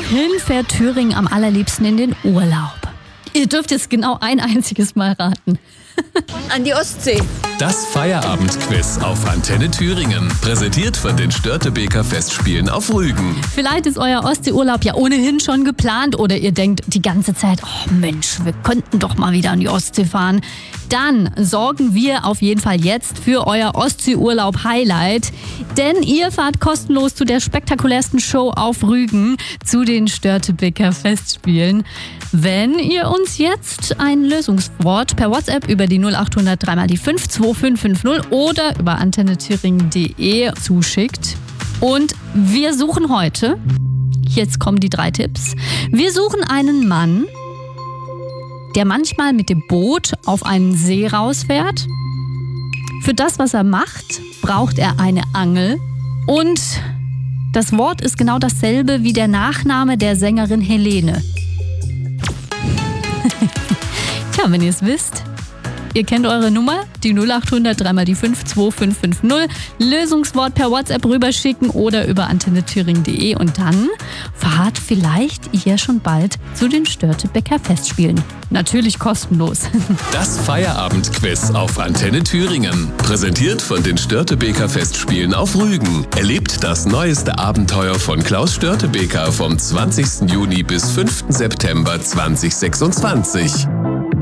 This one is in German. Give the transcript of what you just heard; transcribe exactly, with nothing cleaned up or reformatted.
Wohin fährt Thüringen am allerliebsten in den Urlaub? Ihr dürft jetzt genau ein einziges Mal raten. An die Ostsee. Das Feierabendquiz auf Antenne Thüringen. Präsentiert von den Störtebeker Festspielen auf Rügen. Vielleicht ist euer Ostseeurlaub ja ohnehin schon geplant oder ihr denkt die ganze Zeit, oh Mensch, wir könnten doch mal wieder an die Ostsee fahren. Dann sorgen wir auf jeden Fall jetzt für euer Ostseeurlaub-Highlight. Denn ihr fahrt kostenlos zu der spektakulärsten Show auf Rügen, zu den Störtebeker Festspielen. Wenn ihr uns jetzt ein Lösungswort per WhatsApp über die null acht hundert drei mal die fünf zwei fünf fünf null oder über antenne thüringen punkt de zuschickt. Und wir suchen heute, jetzt kommen die drei Tipps, wir suchen einen Mann, der manchmal mit dem Boot auf einen See rausfährt. Für das, was er macht, braucht er eine Angel. Und das Wort ist genau dasselbe wie der Nachname der Sängerin Helene. Tja, wenn ihr es wisst, ihr kennt eure Nummer, die null acht hundert drei mal die fünf zwei fünf fünf null, Lösungswort per WhatsApp rüberschicken oder über antenne thüringen punkt de und dann fahrt vielleicht ihr schon bald zu den Störtebeker Festspielen. Natürlich kostenlos. Das Feierabendquiz auf Antenne Thüringen. Präsentiert von den Störtebeker Festspielen auf Rügen. Erlebt das neueste Abenteuer von Klaus Störtebeker vom zwanzigsten Juni bis fünften September zweitausendsechsundzwanzig.